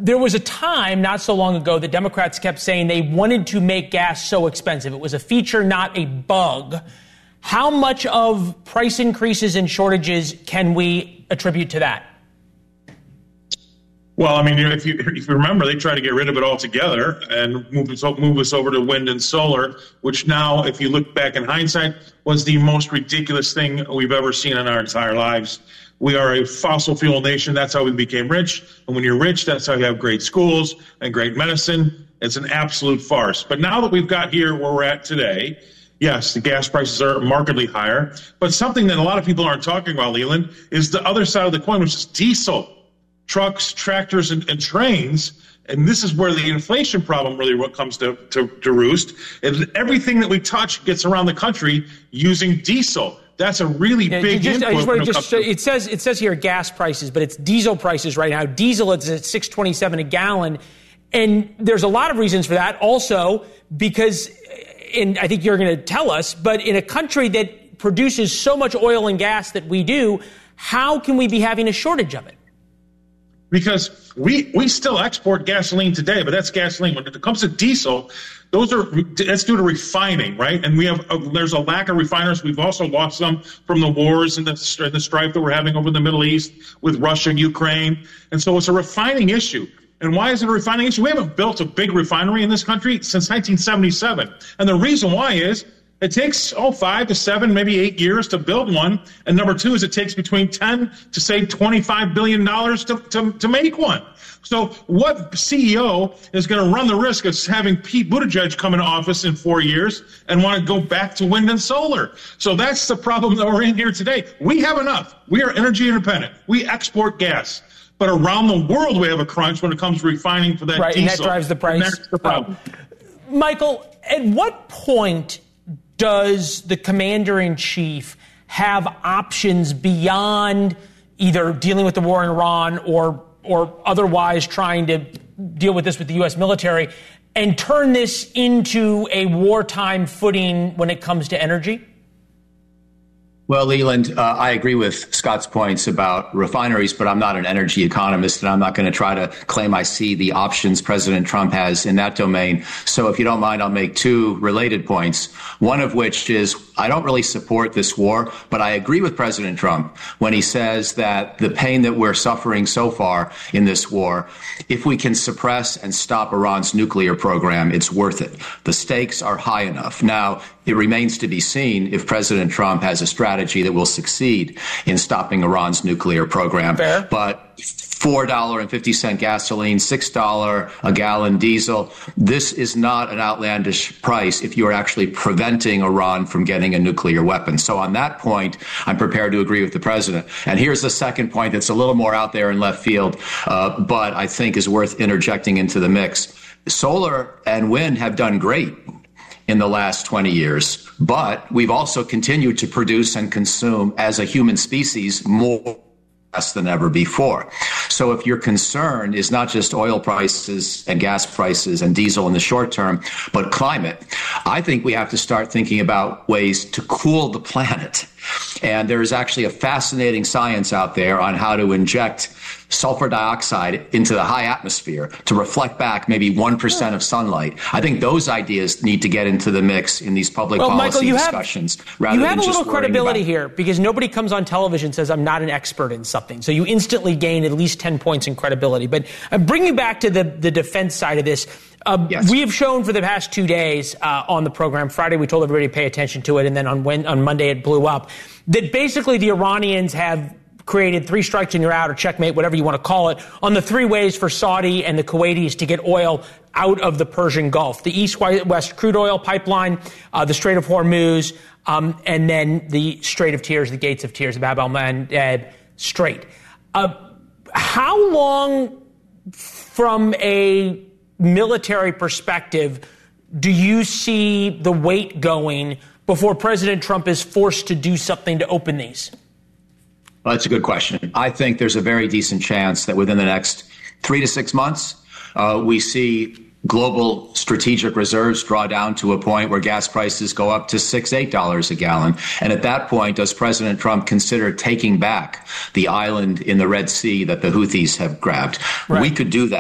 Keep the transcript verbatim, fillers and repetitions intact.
there was a time not so long ago that Democrats kept saying they wanted to make gas so expensive. It was a feature, not a bug. How much of price increases and shortages can we attribute to that? Well, I mean, if you if you remember, they tried to get rid of it altogether and move us, move us over to wind and solar, which now, if you look back in hindsight, was the most ridiculous thing we've ever seen in our entire lives. We are a fossil fuel nation. That's how we became rich. And when you're rich, that's how you have great schools and great medicine. It's an absolute farce. But now that we've got here where we're at today, yes, the gas prices are markedly higher. But something that a lot of people aren't talking about, Leland, is the other side of the coin, which is diesel. Trucks, tractors, and, and trains. And this is where the inflation problem really what comes to, to, to roost. And everything that we touch gets around the country using diesel. That's a really yeah, big just, input. I just want to just show, it says it says here gas prices, but it's diesel prices right now. Diesel is at six twenty-seven a gallon. And there's a lot of reasons for that. Also, because, and I think you're going to tell us, but in a country that produces so much oil and gas that we do, how can we be having a shortage of it? Because we, we still export gasoline today, but that's gasoline. When it comes to diesel, those are that's due to refining, right? And we have a, there's a lack of refiners. We've also lost some from the wars and the, the strife that we're having over in the Middle East with Russia and Ukraine. And so it's a refining issue. And why is it a refining issue? We haven't built a big refinery in this country since nineteen seventy-seven. And the reason why is it takes, oh, five to seven, maybe eight years to build one. And number two is it takes between ten to, say, twenty-five billion dollars to, to, to make one. So what C E O is going to run the risk of having Pete Buttigieg come into office in four years and want to go back to wind and solar? So that's the problem that we're in here today. We have enough. We are energy independent. We export gas. But around the world, we have a crunch when it comes to refining for that right, diesel. And that drives the price. And that's the problem. Um, Michael, at what point does the commander-in-chief have options beyond either dealing with the war in Iran or or otherwise trying to deal with this with the U S military and turn this into a wartime footing when it comes to energy? Well, Leland, uh, I agree with Scott's points about refineries, but I'm not an energy economist, and I'm not going to try to claim I see the options President Trump has in that domain. So if you don't mind, I'll make two related points, one of which is I don't really support this war, but I agree with President Trump when he says that the pain that we're suffering so far in this war, if we can suppress and stop Iran's nuclear program, it's worth it. The stakes are high enough. Now, it remains to be seen if President Trump has a strategy that will succeed in stopping Iran's nuclear program. Fair. But four dollars and fifty cents gasoline, six dollars a gallon diesel, this is not an outlandish price if you are actually preventing Iran from getting a nuclear weapon. So on that point, I'm prepared to agree with the president. And here's the second point that's a little more out there in left field, uh, but I think is worth interjecting into the mix. Solar and wind have done great in the last twenty years, but we've also continued to produce and consume as a human species more less than ever before. So if your concern is not just oil prices and gas prices and diesel in the short term, but climate, I think we have to start thinking about ways to cool the planet. And there is actually a fascinating science out there on how to inject sulfur dioxide into the high atmosphere to reflect back maybe one percent of sunlight. I think those ideas need to get into the mix in these public well, policy Michael, you discussions. Have, rather you have than a little just credibility about- here because nobody comes on television and says, I'm not an expert in something. So you instantly gain at least ten points in credibility. But uh, bring you back to the, the defense side of this. Uh, yes. We have shown for the past two days uh, on the program, Friday we told everybody to pay attention to it, and then on, when, on Monday it blew up, that basically the Iranians have created three strikes and you're out, or checkmate, whatever you want to call it, on the three ways for Saudi and the Kuwaitis to get oil out of the Persian Gulf. The East-West crude oil pipeline, uh, the Strait of Hormuz, um, and then the Strait of Tears, the Gates of Tears, the Bab al-Mandeb Strait. Uh, how long from a military perspective do you see the weight going before President Trump is forced to do something to open these? Well, that's a good question. I think there's a very decent chance that within the next three to six months, uh, we see global strategic reserves draw down to a point where gas prices go up to six, eight dollars a gallon. And at that point, does President Trump consider taking back the island in the Red Sea that the Houthis have grabbed? Right. We could do that.